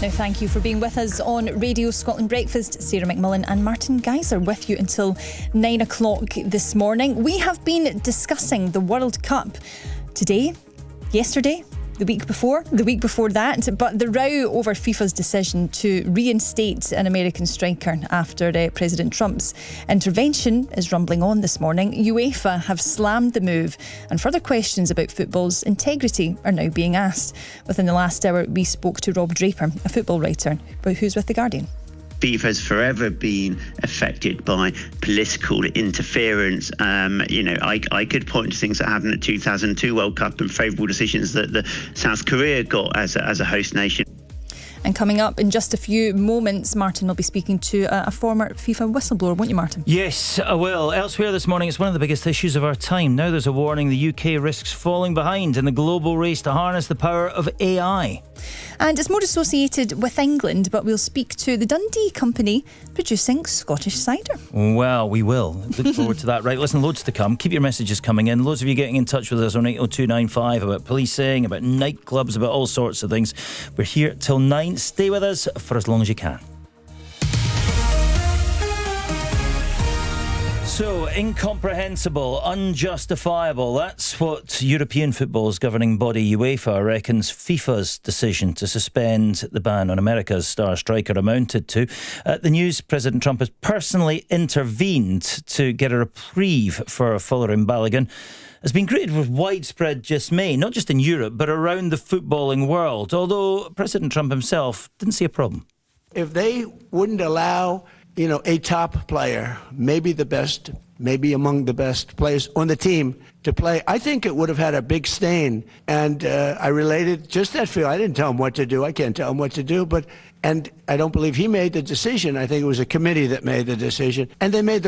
Now, thank you for being with us on Radio Scotland Breakfast. Sarah McMullen and Martin Geyser with you until 9 o'clock this morning. We have been discussing the World Cup today, yesterday, the week before that, but the row over FIFA's decision to reinstate an American striker after President Trump's intervention is rumbling on this morning. UEFA have slammed the move, and further questions about football's integrity are now being asked. Within the last hour, we spoke to Rob Draper, a football writer, who's with The Guardian. FIFA has forever been affected by political interference. I could point to things that happened at 2002 World Cup and favourable decisions that the South Korea got as a host nation. And coming up in just a few moments, Martin will be speaking to a former FIFA whistleblower, won't you, Martin? Yes, I will. Elsewhere this morning, it's one of the biggest issues of our time. Now there's a warning the UK risks falling behind in the global race to harness the power of AI. And it's more associated with England, but we'll speak to the Dundee company producing Scottish cider. Well, we will. Look forward to that. Right, listen, loads to come. Keep your messages coming in. Loads of you getting in touch with us on 80295 about policing, about nightclubs, about all sorts of things. We're here till 9. Stay with us for as long as you can. So, incomprehensible, unjustifiable. That's what European football's governing body UEFA reckons FIFA's decision to suspend the ban on America's star striker amounted to. The news, President Trump has personally intervened to get a reprieve for Folarin Balogun, has been greeted with widespread dismay, not just in Europe, but around the footballing world, although President Trump himself didn't see a problem. If they wouldn't allow a top player, maybe the best, maybe among the best players on the team to play, I think it would have had a big stain. And I related just that feel. I didn't tell him what to do. I can't tell him what to do. And I don't believe he made the decision. I think it was a committee that made the decision. And they made the